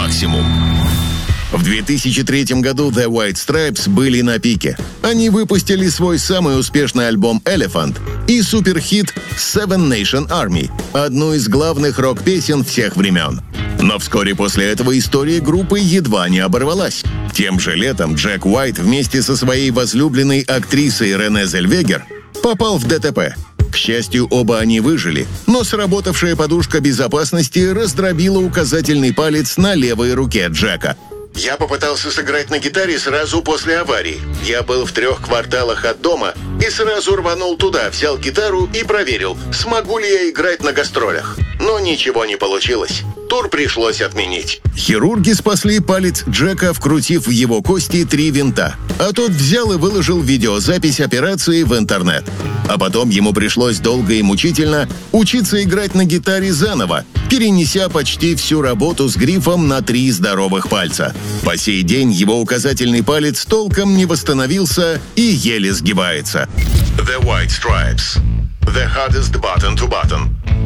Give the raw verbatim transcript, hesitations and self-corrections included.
максимум. В две тысячи третьем году The White Stripes были на пике. Они выпустили свой самый успешный альбом «Elephant» и суперхит «Seven Nation Army», одну из главных рок-песен всех времен. Но вскоре после этого история группы едва не оборвалась. Тем же летом Джек Уайт вместе со своей возлюбленной актрисой Рене Зельвегер попал в ДТП. К счастью, оба они выжили, но сработавшая подушка безопасности раздробила указательный палец на левой руке Джека. «Я попытался сыграть на гитаре сразу после аварии. Я был в трех кварталах от дома и сразу рванул туда, взял гитару и проверил, смогу ли я играть на гастролях. Но ничего не получилось. Тур пришлось отменить». Хирурги спасли палец Джека, вкрутив в его кости три винта. А тот взял и выложил видеозапись операции в интернет. А потом ему пришлось долго и мучительно учиться играть на гитаре заново, перенеся почти всю работу с грифом на три здоровых пальца. По сей день его указательный палец толком не восстановился и еле сгибается. The White Stripes. The hardest button to button.